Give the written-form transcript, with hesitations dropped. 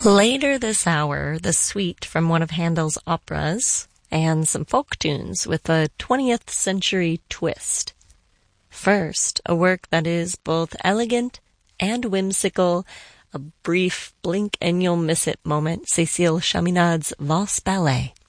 Later this hour, the suite from one of Handel's operas and some folk tunes with a 20th century twist. First, a work that is both elegant and whimsical, a brief blink and you'll miss it moment, Cécile Chaminade's Valse Ballet.